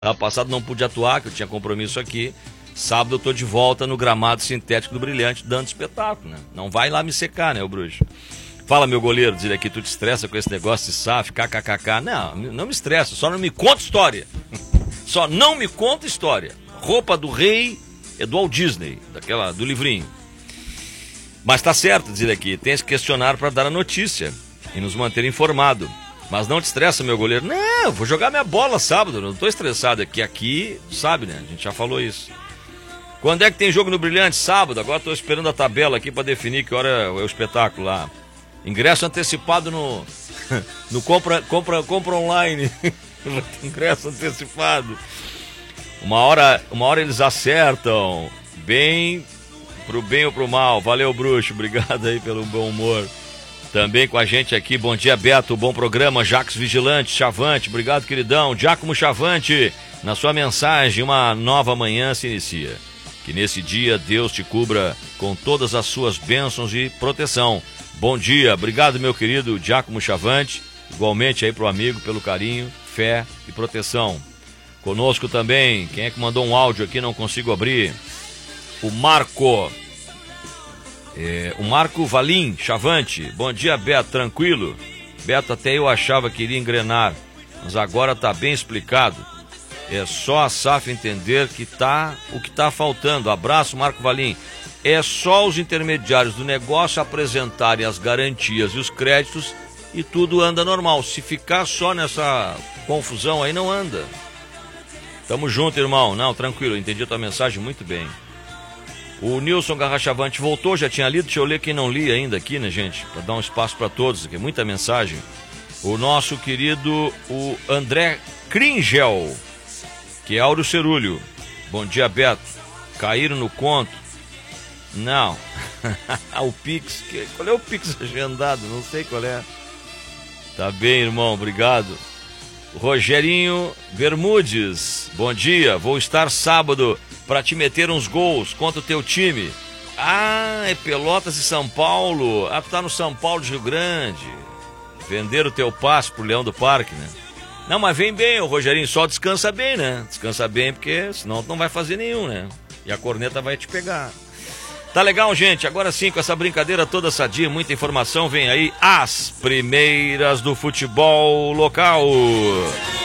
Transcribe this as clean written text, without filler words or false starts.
Ano passado não pude atuar, que eu tinha compromisso aqui. Sábado eu tô de volta no gramado sintético do Brilhante, dando espetáculo, né? Não vai lá me secar, né, o bruxo? Fala, meu goleiro, diz aqui, tu te estressa com esse negócio de SAF, kkkk. Não me estressa, só não me conta história. Só não me conta história. Roupa do rei é do Walt Disney, do livrinho. Mas tá certo, diz aqui, tens que questionar para dar a notícia e nos manter informado. Mas não te estressa, meu goleiro. Não, eu vou jogar minha bola sábado, não tô estressado aqui, sabe, né? A gente já falou isso. Quando é que tem jogo no Brilhante? Sábado, agora tô esperando a tabela aqui para definir que hora é o espetáculo lá. Ingresso antecipado no compra online. Ingresso antecipado. Uma hora eles acertam. Pro bem ou pro mal. Valeu, bruxo. Obrigado aí pelo bom humor. Também com a gente aqui. Bom dia, Beto. Bom programa. Jacques Vigilante, Chavante. Obrigado, queridão. Giacomo Chavante. Na sua mensagem, uma nova manhã se inicia. Que nesse dia Deus te cubra com todas as suas bênçãos e proteção. Bom dia. Obrigado, meu querido Giacomo Chavante. Igualmente aí pro amigo pelo carinho, fé e proteção. Conosco também, quem é que mandou um áudio aqui, não consigo abrir? O Marco Valim, Chavante. Bom dia, Beto, tranquilo? Beto, até eu achava que iria engrenar, mas agora tá bem explicado. É só a SAF entender o que tá faltando. Abraço, Marco Valim. É só os intermediários do negócio apresentarem as garantias e os créditos e tudo anda normal. Se ficar só nessa confusão aí, não anda. Tamo junto, irmão. Não, tranquilo, entendi a tua mensagem muito bem. O Nilson Garrachavante voltou, já tinha lido, deixa eu ler quem não li ainda aqui, né, gente? Para dar um espaço para todos aqui, muita mensagem. O nosso querido, o André Cringel, que é Áureo Cerulho. Bom dia, Beto. Caíram no conto? Não. O Pix, qual é o Pix agendado? Não sei qual é. Tá bem, irmão, obrigado. Rogerinho Bermudes, bom dia, vou estar sábado para te meter uns gols contra o teu time. Ah, é Pelotas e São Paulo. Ah, tu tá no São Paulo de Rio Grande. Vender o teu passe pro Leão do Parque, né? Não, mas vem bem, o Rogerinho, só descansa bem, né? Descansa bem, porque senão tu não vai fazer nenhum, né? E a corneta vai te pegar. Tá legal, gente? Agora sim, com essa brincadeira toda sadia, muita informação, vem aí as primeiras do futebol local.